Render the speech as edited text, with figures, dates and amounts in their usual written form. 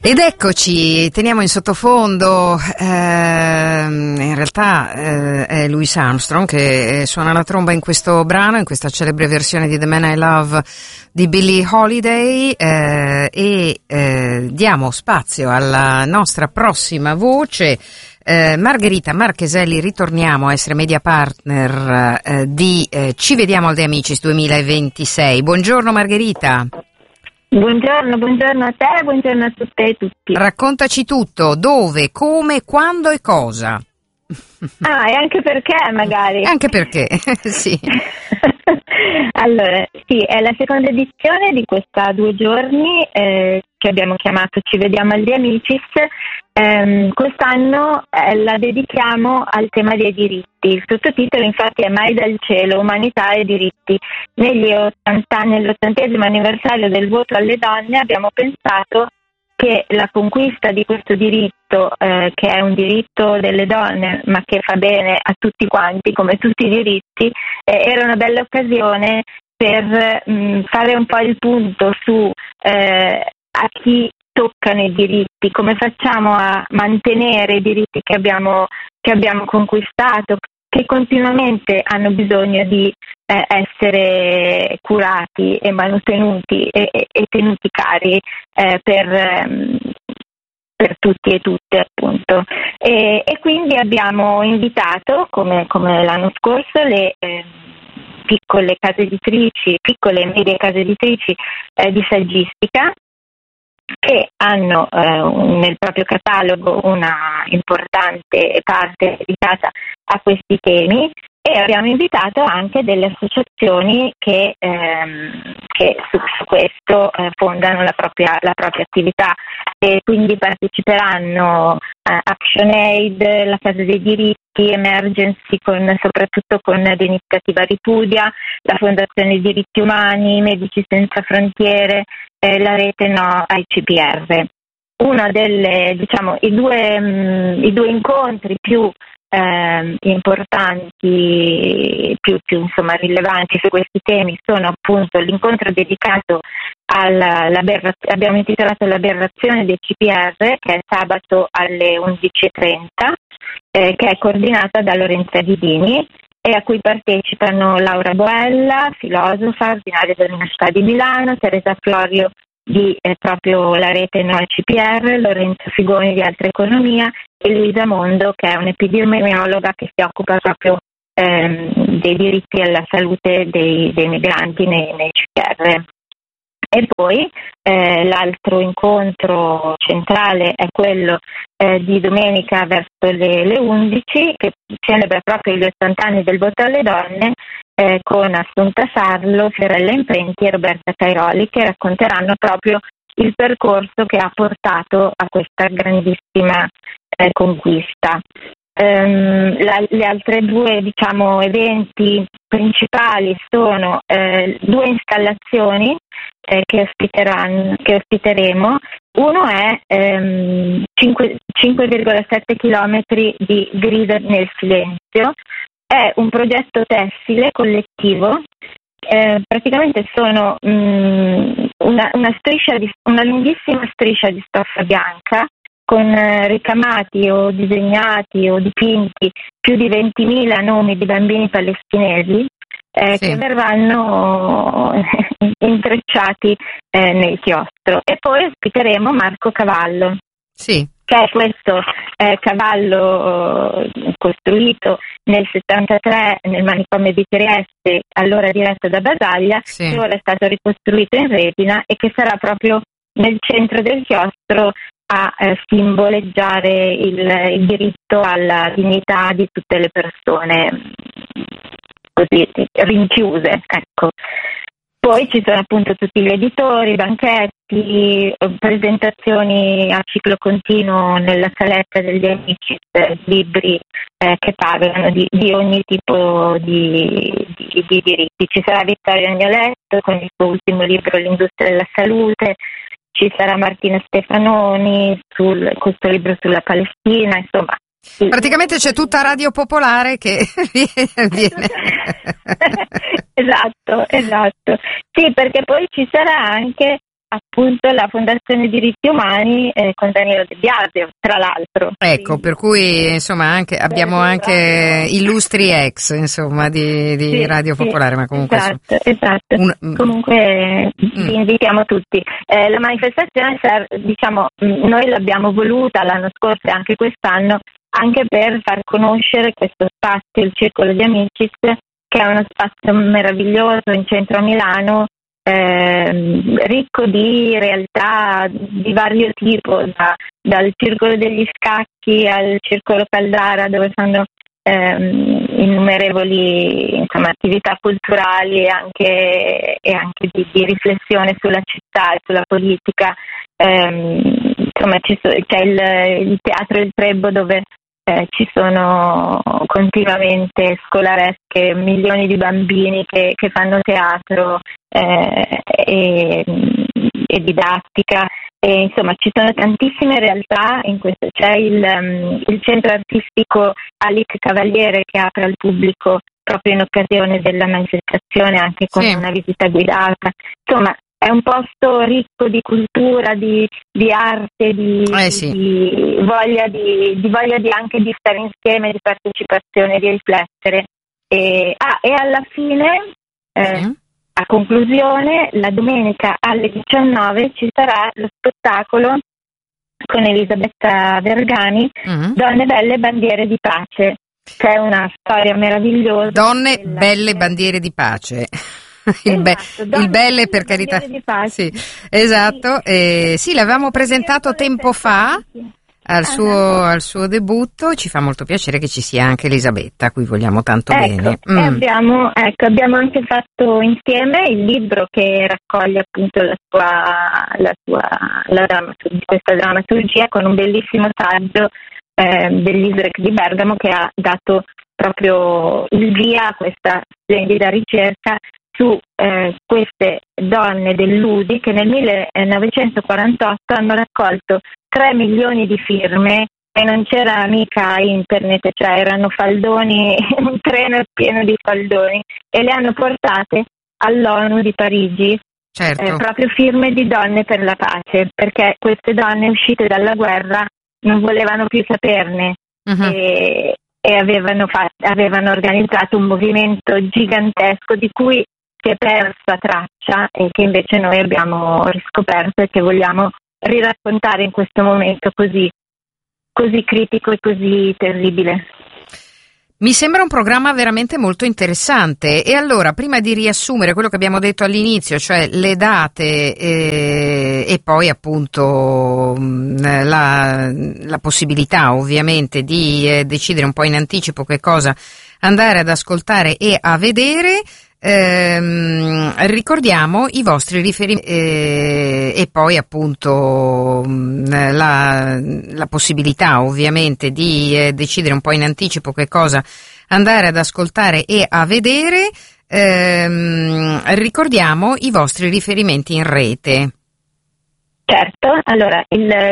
Ed eccoci, teniamo in sottofondo, in realtà è Louis Armstrong che suona la tromba in questo brano, in questa celebre versione di The Man I Love di Billie Holiday, e diamo spazio alla nostra prossima voce. Margherita Marcheselli, ritorniamo a essere media partner di Ci vediamo al De Amicis 2026. Buongiorno Margherita. Buongiorno a te, buongiorno a tutte e tutti. Raccontaci tutto, dove, come, quando e cosa. E anche perché magari. Anche perché, sì. Allora, sì, è la seconda edizione di questa 2 giorni che abbiamo chiamato Ci vediamo al De Amicis. Quest'anno la dedichiamo al tema dei diritti. Il sottotitolo infatti è Mai dal cielo, umanità e diritti. Nell'80° anniversario del voto alle donne abbiamo pensato che la conquista di questo diritto, che è un diritto delle donne ma che fa bene a tutti quanti, come tutti i diritti, era una bella occasione per fare un po' il punto su a chi toccano i diritti, come facciamo a mantenere i diritti che abbiamo conquistato, che continuamente hanno bisogno di essere curati e manutenuti e tenuti cari per tutti e tutte, appunto. E quindi abbiamo invitato, come l'anno scorso, le piccole case editrici, piccole e medie case editrici di saggistica, che hanno nel proprio catalogo una importante parte dedicata a questi temi, e abbiamo invitato anche delle associazioni che su questo fondano la propria attività, e quindi parteciperanno ActionAid, la Casa dei Diritti, Emergency, soprattutto con l'iniziativa Ripudia, la Fondazione Diritti Umani, Medici Senza Frontiere, la rete No ai CPR. Una delle, i due incontri più importanti, più insomma rilevanti su questi temi sono appunto l'incontro dedicato abbiamo intitolato l'Aberrazione dei CPR, che è sabato alle 11:30, che è coordinata da Lorenza Ghidini, e a cui partecipano Laura Boella, filosofa, ordinaria dell'Università di Milano, Teresa Florio di proprio la rete No al CPR, Lorenzo Figoni di Altra Economia e Luisa Mondo, che è un'epidemiologa che si occupa proprio dei diritti alla salute dei migranti nei CPR. E poi l'altro incontro centrale è quello di domenica verso le 11, che celebra proprio gli 80 anni del voto alle donne, con Assunta Sarlo, Fiorella Imprenti e Roberta Cairoli, che racconteranno proprio il percorso che ha portato a questa grandissima conquista. Le altre due eventi principali sono 2 installazioni che ospiteremo. Uno è 5,7 chilometri di Grida nel silenzio. È un progetto tessile collettivo. Praticamente sono una lunghissima striscia di stoffa bianca con ricamati o disegnati o dipinti più di 20.000 nomi di bambini palestinesi che verranno intrecciati nel chiostro. E poi ospiteremo Marco Cavallo, che è questo cavallo costruito nel 73 nel manicomio di Trieste, allora diretto da Basaglia, che ora è stato ricostruito in resina e che sarà proprio nel centro del chiostro a simboleggiare il diritto alla dignità di tutte le persone così rinchiuse, ecco. Poi ci sono appunto tutti gli editori, banchetti, presentazioni a ciclo continuo nella saletta degli amici, libri che parlano di ogni tipo di diritti. Ci sarà Vittorio Agnoletto con il suo ultimo libro L'industria della salute, ci sarà Martina Stefanoni con questo libro sulla Palestina, insomma. Praticamente c'è tutta Radio Popolare che viene. Esatto. Sì, perché poi ci sarà anche appunto la Fondazione Diritti Umani con Danilo De Biasio, tra l'altro. Ecco, per cui insomma abbiamo anche illustri ex, insomma, di Radio Popolare, ma comunque esatto. Comunque vi invitiamo tutti. La manifestazione diciamo, noi l'abbiamo voluta l'anno scorso e anche quest'anno anche per far conoscere questo spazio, il Circolo di Amicis, che è uno spazio meraviglioso in centro a Milano, ricco di realtà di vario tipo, dal Circolo degli Scacchi al Circolo Caldara, dove fanno innumerevoli attività culturali e anche di riflessione sulla città e sulla politica. C'è il Teatro del Trebbo, dove ci sono continuamente scolaresche, milioni di bambini che fanno teatro e didattica, e insomma ci sono tantissime realtà in questo. C'è il centro artistico Alic Cavaliere, che apre al pubblico proprio in occasione della manifestazione, anche con una visita guidata. Insomma, è un posto ricco di cultura, di arte, di voglia di anche di stare insieme, di partecipazione, di riflettere. E alla fine, a conclusione, la domenica alle 19 ci sarà lo spettacolo con Elisabetta Vergani, Donne belle bandiere di pace, che è una storia meravigliosa. Donne belle bandiere di pace. Il belle, per carità. Sì, esatto. Sì, l'avevamo presentato tempo fa al suo debutto. Ci fa molto piacere che ci sia anche Elisabetta, a cui vogliamo tanto bene. Abbiamo anche fatto insieme il libro che raccoglie appunto questa drammaturgia, con un bellissimo saggio dell'ISREC di Bergamo, che ha dato proprio il via a questa splendida ricerca su queste donne dell'UDI, che nel 1948 hanno raccolto 3 milioni di firme, e non c'era mica internet, cioè erano faldoni, un treno pieno di faldoni, e le hanno portate all'ONU di Parigi. Certo. Proprio firme di donne per la pace, perché queste donne uscite dalla guerra non volevano più saperne. E avevano organizzato un movimento gigantesco di cui si è persa traccia, e che invece noi abbiamo riscoperto e che vogliamo riraccontare in questo momento così critico e così terribile. Mi sembra un programma veramente molto interessante. E allora, prima di riassumere quello che abbiamo detto all'inizio, cioè le date e poi appunto la possibilità ovviamente di decidere un po' in anticipo che cosa andare ad ascoltare e a vedere, ricordiamo i vostri riferimenti e poi appunto la possibilità ovviamente di decidere un po' in anticipo che cosa andare ad ascoltare e a vedere. Ricordiamo i vostri riferimenti in rete. Certo, allora il